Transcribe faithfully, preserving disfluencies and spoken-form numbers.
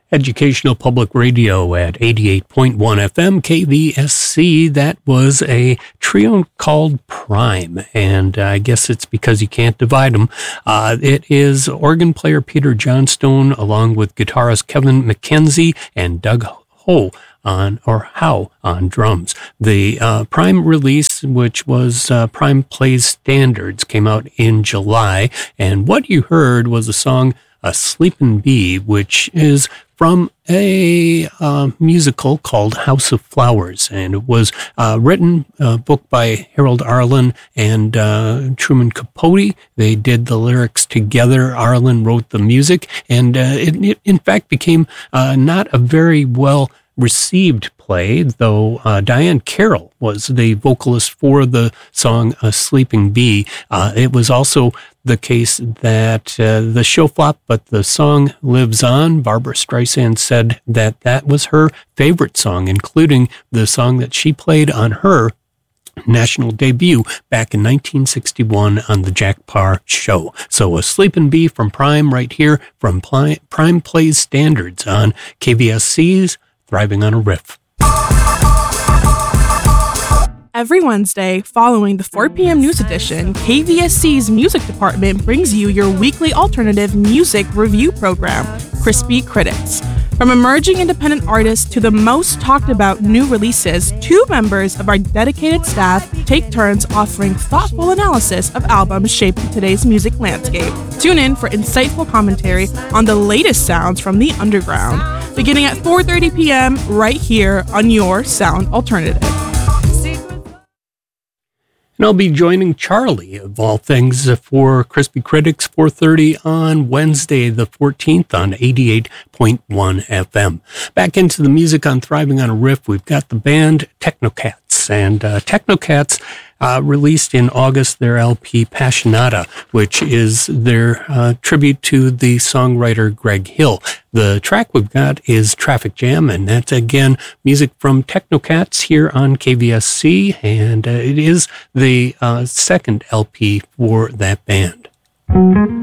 Educational Public Radio at eighty-eight point one F M K V S C. That was a trio called Prime, and uh, I guess it's because you can't divide them. Uh, it is organ player Peter Johnstone along with guitarist Kevin McKenzie and Doug Ho on or Howe on drums. The uh, Prime release, which was uh, Prime Plays Standards, came out in July, and what you heard was a song, A Sleepin' Bee, which is from a uh, musical called House of Flowers, and it was uh, written, a book by Harold Arlen and uh, Truman Capote. They did the lyrics together. Arlen wrote the music, and uh, it, it in fact became uh, not a very well received play, though uh, Diane Carroll was the vocalist for the song A Sleeping Bee. Uh, it was also the case that uh, the show flopped, but the song lives on. Barbara Streisand said that that was her favorite song, including the song that she played on her national debut back in nineteen sixty-one on the Jack Paar Show. So A Sleepin' Bee from Prime right here from Prime Plays Standards on K V S C's Thriving on a Riff. Every Wednesday, following the four p.m. news edition, K V S C's music department brings you your weekly alternative music review program, Crispy Critics. From emerging independent artists to the most talked about new releases, two members of our dedicated staff take turns offering thoughtful analysis of albums shaping today's music landscape. Tune in for insightful commentary on the latest sounds from the underground, beginning at four thirty p.m. right here on your Sound Alternative. And I'll be joining Charlie, of all things, for Crispy Critics, four thirty on Wednesday the fourteenth on eighty-eight point one F M. Back into the music on Thriving on a Riff, we've got the band Technocats. And uh, Technocats uh, released in August their L P Passionata, which is their uh, tribute to the songwriter Greg Hill. The track we've got is Traffic Jam, and that's, again, music from Technocats here on K V S C, and uh, it is the uh, second L P for that band.